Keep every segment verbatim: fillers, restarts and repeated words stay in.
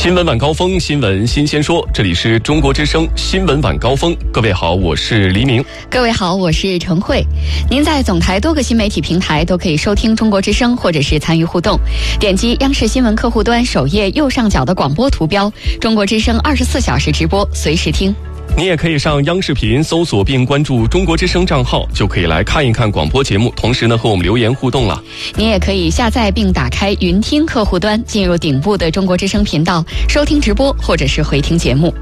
新闻晚高峰，新闻新鲜说，这里是中国之声新闻晚高峰。各位好，我是黎明。 各位好，我是陈慧。您在总台多个新媒体平台都可以收听中国之声，或者是参与互动。点击央视新闻客户端首页右上角的广播图标，中国之声二十四小时直播，随时听。 你也可以上央视频搜索并关注中国之声账号，就可以来看一看广播节目，同时呢和我们留言互动了。 你也可以下载并打开云听客户端，进入顶部的中国之声频道，收听直播或者是回听节目。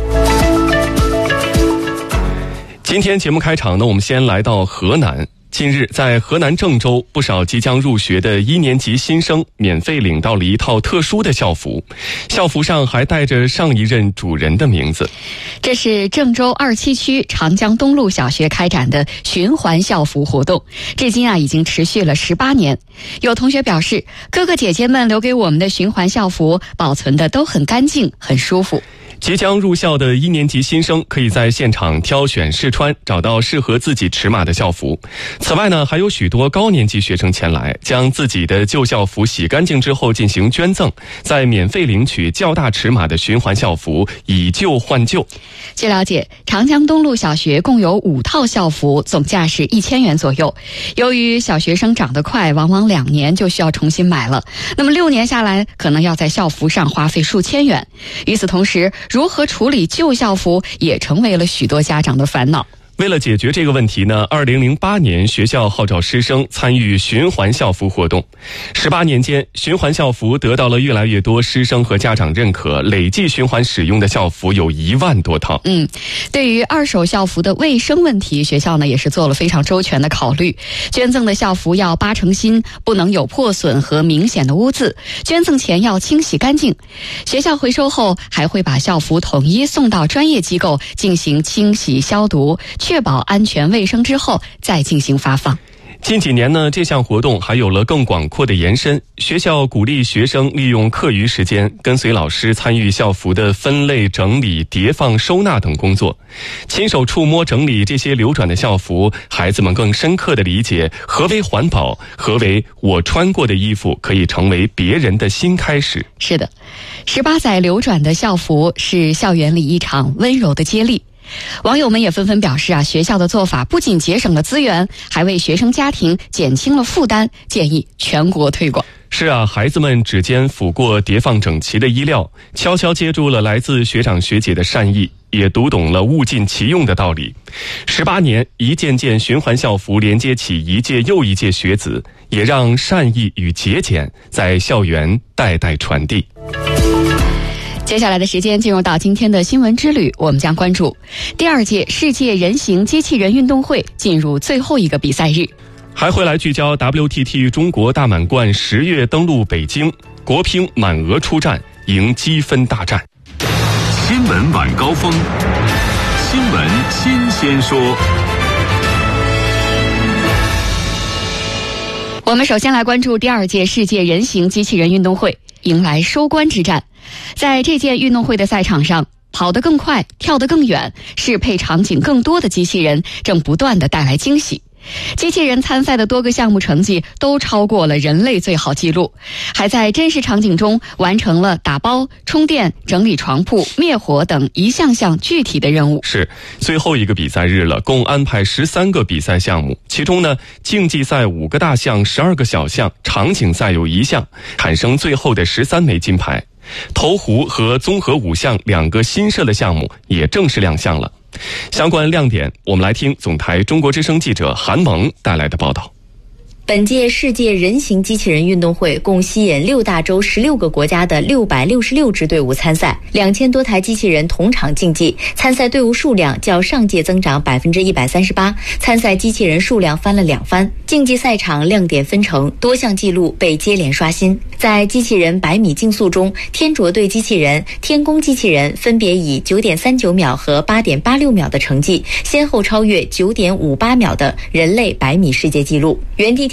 今天节目开场呢，我们先来到河南。近日，在河南郑州，不少即将入学的一年级新生免费领到了一套特殊的校服，校服上还带着上一任主人的名字。 这是郑州二七区长江东路小学开展的循环校服活动，至今啊已经持续了十八年。有同学表示，哥哥姐姐们留给我们的循环校服保存的都很干净，很舒服。 即将入校的一年级新生可以在现场挑选试穿，找到适合自己尺码的校服。此外呢，还有许多高年级学生前来，将自己的旧校服洗干净之后进行捐赠，再免费领取较大尺码的循环校服，以旧换旧。 据了解，长江东路小学共有五套校服，总价是一千元左右。由于小学生长得快，往往两年就需要重新买了，那么六年下来，可能要在校服上花费数千元。与此同时，如何处理旧校服也成为了许多家长的烦恼。 为了解决这个问题呢，二零零八年学校号召师生参与循环校服活动。十八年间，循环校服得到了越来越多师生和家长认可，累计循环使用的校服有一万多套。 嗯，对于二手校服的卫生问题，学校呢也是做了非常周全的考虑。捐赠的校服要八成新，不能有破损和明显的污渍。捐赠前要清洗干净。学校回收后还会把校服统一送到专业机构进行清洗消毒，确保安全卫生之后再进行发放。 近几年呢，这项活动还有了更广阔的延伸。学校鼓励学生利用课余时间跟随老师参与校服的分类、整理、叠放、收纳等工作，亲手触摸整理这些流转的校服，孩子们更深刻地理解何为环保，何为我穿过的衣服可以成为别人的新开始。 是的，十八载流转的校服是校园里一场温柔的接力。网友们也纷纷表示啊，学校的做法不仅节省了资源，还为学生家庭减轻了负担，建议全国推广。 是啊，孩子们指尖抚过叠放整齐的衣料，悄悄接住了来自学长学姐的善意，也读懂了物尽其用的道理。十八年，一件件循环校服连接起一届又一届学子，也让善意与节俭在校园代代传递。 接下来的时间进入到今天的新闻之旅，我们将关注第二届世界人形机器人运动会进入最后一个比赛日， 还会来聚焦 W T T 中国大满贯十月登陆北京，国乒满额出战，赢积分大战。 新闻晚高峰，新闻新鲜说。 我们首先来关注第二届世界人形机器人运动会迎来收官之战。在这届运动会的赛场上，跑得更快，跳得更远，适配场景更多的机器人正不断地带来惊喜。机器人参赛的多个项目成绩都超过了人类最好纪录，还在真实场景中完成了打包、充电、整理床铺、灭火等一项项具体的任务。 是最后一个比赛日了，共安排十三个比赛项目，其中呢，竞技赛五个大项，十二个小项，场景赛有一项，产生最后的十三枚金牌。投壶和综合五项两个新设的项目也正式亮相了。相关亮点，我们来听总台中国之声记者韩萌带来的报道。 本届世界人形机器人运动会共吸引六大洲十六个国家的六百六十六支队伍参赛，两千多台机器人同场竞技，参赛队伍数量较上届增长百分之一百三十八，参赛机器人数量翻了两番。竞技赛场亮点纷呈，多项纪录被接连刷新。在机器人百米竞速中，天卓队机器人、天宫机器人分别以九点三九秒和八点八六秒的成绩，先后超越九点五八秒的人类百米世界纪录。原地跳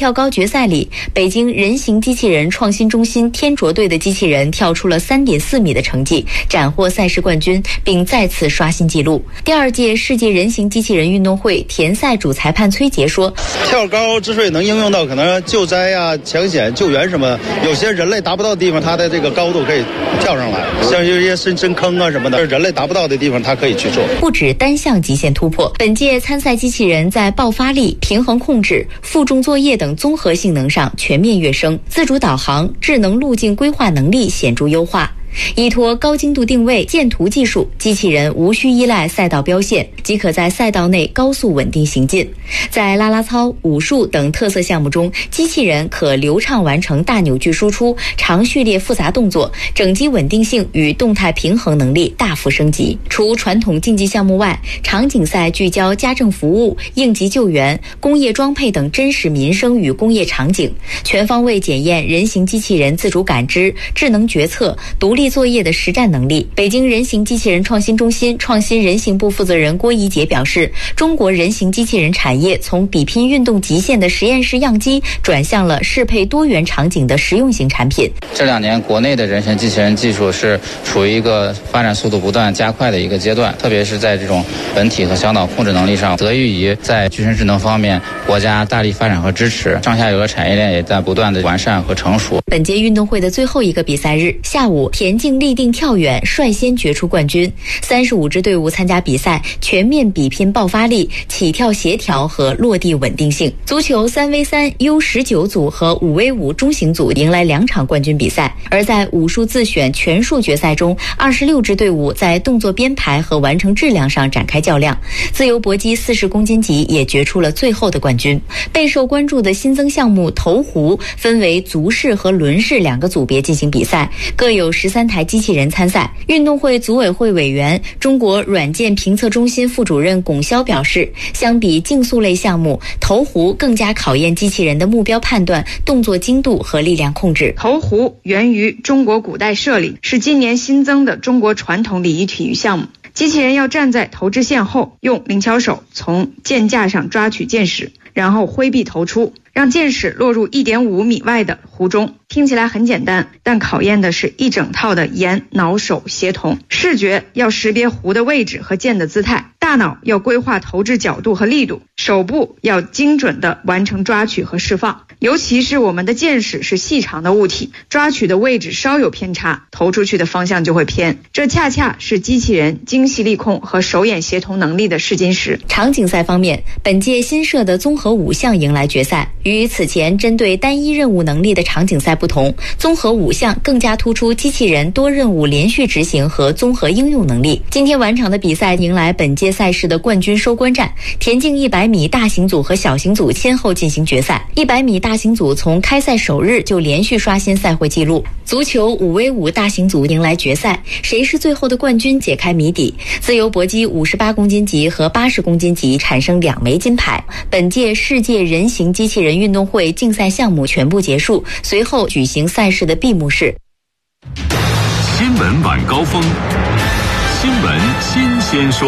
跳高决赛里，北京人形机器人创新中心天卓队的机器人跳出了 三点四米的成绩，斩获赛事冠军，并再次刷新纪录。第二届世界人形机器人运动会田赛主裁判崔杰说， 跳高之所以能应用到可能救灾啊、抢险、救援什么，有些人类达不到的地方，它的这个高度可以跳上来，像有一些深深坑啊什么的，人类达不到的地方它可以去做。 不止单项极限突破，本届参赛机器人在爆发力、平衡控制、负重作业等综合性能上全面跃升，自主导航、智能路径规划能力显著优化。依托高精度定位、建图技术，机器人无需依赖赛道标线，即可在赛道内高速稳定行进。在啦啦操、武术等特色项目中，机器人可流畅完成大扭矩输出、长序列复杂动作，整机稳定性与动态平衡能力大幅升级。除传统竞技项目外，场景赛聚焦家政服务、应急救援、工业装配等真实民生与工业场景，全方位检验人形机器人自主感知、智能决策、独立作业的实战能力。北京人形机器人创新中心创新人形部负责人郭怡杰表示，中国人形机器人产业从比拼运动极限的实验室样机，转向了适配多元场景的实用型产品。 这两年国内的人形机器人技术是处于一个发展速度不断加快的一个阶段，特别是在这种本体和小脑控制能力上，得益于在具身智能方面国家大力发展和支持，上下游的产业链也在不断的完善和成熟。 本届运动会的最后一个比赛日下午，田径立定跳远率先决出冠军，三十五支队伍参加比赛，全面比拼爆发力、起跳协调和落地稳定性。足球 三 V 三 U 十九 组和 五 V 五 中型组迎来两场冠军比赛，而在武术自选全数决赛中，二十六支队伍在动作编排和完成质量上展开较量。自由搏击四十公斤级也决出了最后的冠军。备受关注的新增项目投壶分为足式和轮式两个组别进行比赛，各有十三台机器人参赛。运动会组委会委员、中国软件评测中心副主任龚潇表示，相比竞速类项目，投壶更加考验机器人的目标判断、动作精度和力量控制。 投壶源于中国古代射礼，是今年新增的中国传统礼仪体育项目。机器人要站在投掷线后，用灵巧手从箭架上抓取箭矢，然后挥臂投出，让箭矢落入 一点五米外的壶中。听起来很简单，但考验的是一整套的眼脑手协同。视觉要识别壶的位置和箭的姿态，大脑要规划投掷角度和力度，手部要精准地完成抓取和释放。尤其是我们的箭矢是细长的物体，抓取的位置稍有偏差，投出去的方向就会偏。这恰恰是机器人精细力控和手眼协同能力的试金石。 场景赛方面，本届新设的综合五项迎来决赛。与此前针对单一任务能力的场景赛不同，综合五项更加突出机器人多任务连续执行和综合应用能力。今天晚场的比赛迎来本届赛事的冠军收官战，田径一百米大型组和小型组先后进行决赛。一百米大型组从开赛首日就连续刷新赛会纪录。足球 五 V 五 大型组迎来决赛，谁是最后的冠军解开谜底。自由搏击五十八公斤级和八十公斤级产生两枚金牌。本届世界人形机器人运动会竞赛项目全部结束，随后举行赛事的闭幕式。 新闻晚高峰，新闻新鲜说。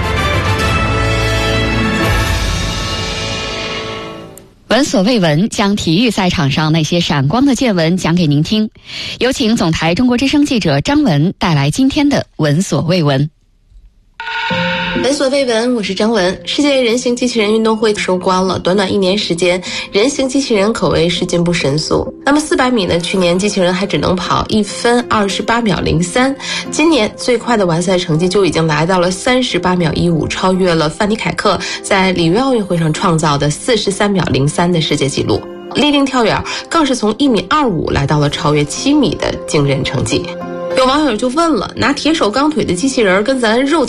闻所未闻，将体育赛场上那些闪光的见闻讲给您听。有请总台中国之声记者张文带来今天的闻所未闻。 闻所未闻，我是张文。世界人形机器人运动会收官了，短短一年时间，人形机器人可谓是进步神速。那么四百米呢？去年机器人还只能跑一分二十八秒零三，今年最快的完赛成绩就已经来到了三十八秒一五，超越了范尼凯克在里约奥运会上创造的四十三秒零三的世界纪录。立定跳远更是从一米二五来到了超越七米的惊人成绩。有网友就问了，拿铁手钢腿的机器人跟咱肉体